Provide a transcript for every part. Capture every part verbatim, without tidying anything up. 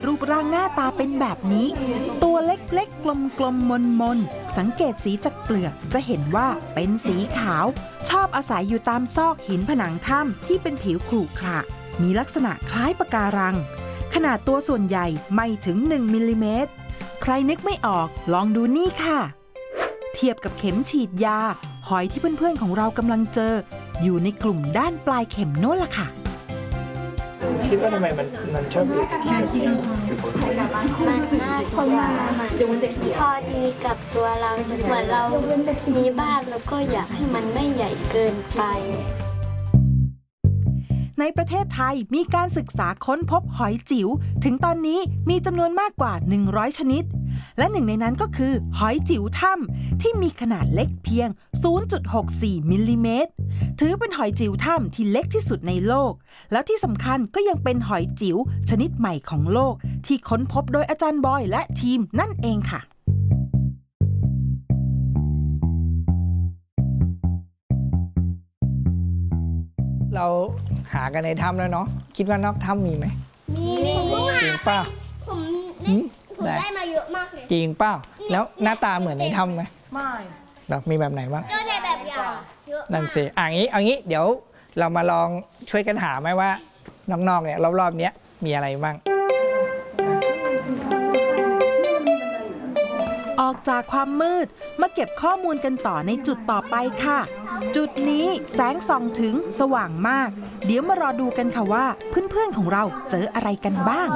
รูปร่างหน้าตาเป็นแบบนี้ตัวเล็กๆกลมๆมนๆสังเกตสีจากเปลือกจะเห็นว่าเป็นสีขาวชอบอาศัยอยู่ตามซอกหินผนังถ้ำที่เป็นผิวขรุขระมีลักษณะคล้ายปะการังขนาดตัวส่วนใหญ่ไม่ถึงหนึ่งมิลลิเมตรใครนึกไม่ออกลองดูนี่ค่ะเทียบกับเข็มฉีดยาหอยที่เพื่อนๆของเรากำลังเจออยู่ในกลุ่มด้านปลายเข็มโน้นล่ะค่ะคิดว่าทำไมมันมันชอบอยู่ที่แบบนี้มันน่าเพราะว่าพอดีกับตัวเราเหมือนเรามีบ้านแล้วก็อยากให้มันไม่ใหญ่เกินไปในประเทศไทยมีการศึกษาค้นพบหอยจิ๋วถึงตอนนี้มีจำนวนมากกว่าหนึ่งร้อยชนิดและหนึ่งในนั้นก็คือหอยจิ๋วถ้ำที่มีขนาดเล็กเพียง ศูนย์จุดหกสี่ มิลลิเมตรถือเป็นหอยจิ๋วถ้ำที่เล็กที่สุดในโลกแล้วที่สำคัญก็ยังเป็นหอยจิ๋วชนิดใหม่ของโลกที่ค้นพบโดยอาจารย์บอยและทีมนั่นเองค่ะเราหากันในถ้ำแล้วเนาะคิดว่านอกถ้ำมีไหมมีจริงเปล่าผมผมได้มาเยอะมากเลยจริงเปล่าแล้วหน้าตาเหมือนในถ้ำไหมไม่เรามีแบบไหนบ้างก็ได้แบบอย่างเยอะนั่นสิอ่างี้เอางี้เดี๋ยวเรามาลองช่วยกันหาไหมว่านอกๆเนี่ยรอบๆเนี้ยมีอะไรบ้างออกจากความมืดมาเก็บข้อมูลกันต่อในจุดต่อไปค่ะจุดนี้แสงส่องถึงสว่างมากเดี๋ยวมารอดูกันค่ะว่าเพื่อนๆของเราเจออะไรกันบ้าง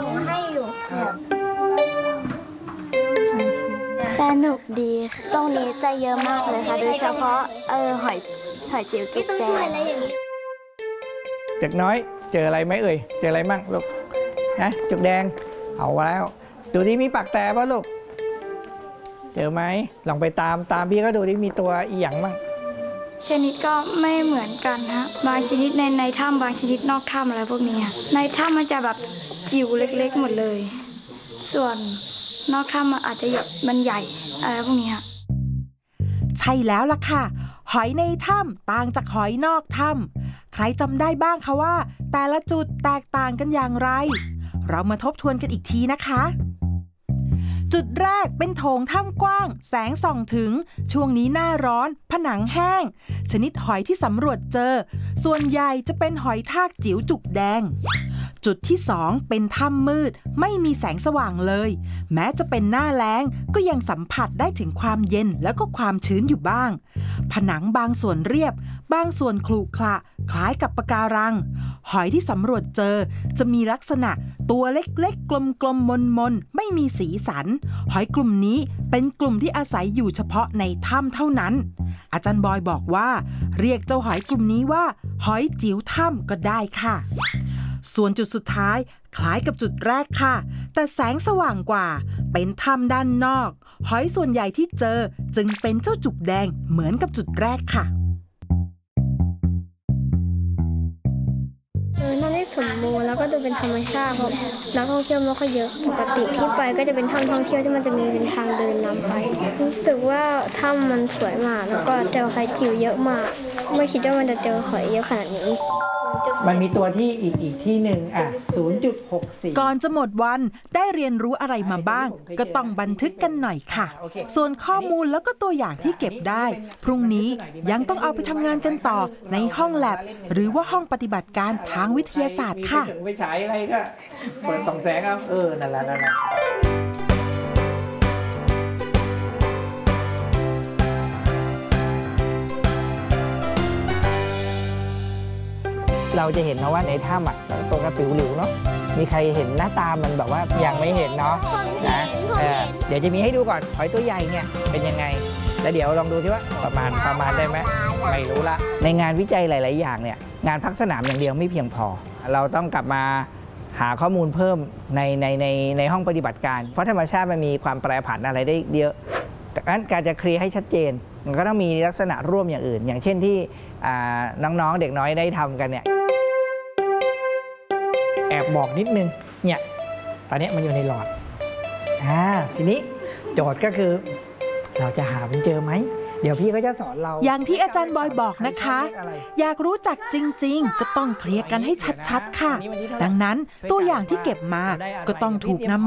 สนุกดีตรงนี้จะเยอะมากเลยค่ะโดยเฉพาะเออหอยหอยจิ๋วจุกแดงเด็กน้อยเจออะไรไหมเอ่ยเจออะไรมั่งลูกนะจุกแดงเอาแล้วดูที่มีปากแต่ป่ะลูกเจอไหมลองไปตามตามพี่ก็ดูที่มีตัวอีหยังมั่งชนิดก็ไม่เหมือนกันฮะบางชนิดในในถ้ำบางชนิดนอกถ้ำอะไรพวกนี้ในถ้ำมันจะแบบจิ๋วเล็กๆหมดเลยส่วนนอกถ้ำมันอาจจะมันใหญ่อะไรพวกนี้ฮะใช่แล้วล่ะค่ะหอยในถ้ำต่างจากหอยนอกถ้ำใครจำได้บ้างคะว่าแต่ละจุดแตกต่างกันอย่างไรเรามาทบทวนกันอีกทีนะคะจุดแรกเป็นโถงถ้ำกว้างแสงส่องถึงช่วงนี้หน้าร้อนผนังแห้งชนิดหอยที่สำรวจเจอส่วนใหญ่จะเป็นหอยทากจิ๋วจุกแดงจุดที่สองเป็นถ้ำมืดไม่มีแสงสว่างเลยแม้จะเป็นหน้าแล้งก็ยังสัมผัสได้ถึงความเย็นแล้วก็ความชื้นอยู่บ้างผนังบางส่วนเรียบบางส่วนขรุขระคล้ายกับปะการังหอยที่สำรวจเจอจะมีลักษณะตัวเล็กๆกลมๆมนๆไม่มีสีสันหอยกลุ่มนี้เป็นกลุ่มที่อาศัยอยู่เฉพาะในถ้ำเท่านั้นอาจารย์บอยบอกว่าเรียกเจ้าหอยกลุ่มนี้ว่าหอยจิ๋วถ้ำก็ได้ค่ะส่วนจุดสุดท้ายคล้ายกับจุดแรกค่ะแต่แสงสว่างกว่าเป็นถ้ำด้านนอกหอยส่วนใหญ่ที่เจอจึงเป็นเจ้าจุกแดงเหมือนกับจุดแรกค่ะเออน่าได้สมบูรณ์แล้วก็ดูเป็นธรรมชาติเพราะนักท่องเที่ยวไม่ค่อยเยอะปกติที่ไปก็จะเป็นถ้ำท่องเที่ยวที่มันจะมีเป็นทางเดินนำไปรู้สึกว่าถ้ำมันสวยมากแล้วก็เจอหอยจิ๋วเยอะมากไม่คิดว่ามันจะเจอหอยเยอะขนาดนี้มันมีตัวที่อีกอีกที่หนึ่งอ่ะ ศูนย์จุดหกสี่ก่อนจะหมดวันได้เรียนรู้อะไรมาบ้างก็ต้องบันทึกกันหน่อยค่ะส่วนข้อมูลแล้วก็ตัวอย่างที่เก็บได้พรุ่งนี้ยังต้องเอาไปทำงานกันต่อในห้องแลบหรือว่าห้องปฏิบัติการทางวิทยาศาสตร์ค่ะไปฉายอะไรก็เปิดส่องแสงเอาเออนั่นแหละนั่นแหละเราจะเห็นนะว่าในถ้ำอ่ะตัวกระปิวหลิวเนาะมีใครเห็นหน้าตามันแบบว่ายังไม่เห็นเนาะนะเออเดี๋ยวจะมีให้ดูก่อนหอยตัวใหญ่เนี่ยเป็นยังไงแล้วเดี๋ยวลองดูที่ว่าประมาณประมาณได้ไหมไม่รู้ละในงานวิจัยหลายๆอย่างเนี่ยงานพักสนามอย่างเดียวไม่เพียงพอเราต้องกลับมาหาข้อมูลเพิ่มในในในในห้องปฏิบัติการเพราะธรรมชาติมันมีความแปรผันอะไรได้เยอะดังนั้นการจะเคลียร์ให้ชัดเจนมันก็ต้องมีลักษณะร่วมอย่างอื่นอย่างเช่นที่น้องๆเด็กน้อยได้ทำกันเนี่ยแอบบอกนิดนึงเนี่ยตอนนี้มันอยู่ในหลอดอ่าทีนี้โจทย์ก็คือเราจะหามันเจอไหมเดี๋ยวพี่ก็จะสอนเราอย่างที่อาจารย์บอยบอกนะคะ อยากรู้จักจริงๆก็ต้องเคลียร์กันให้ชัดๆค่ะ ดังนั้นตัวอย่างที่เก็บมาก็ต้องถูกนำ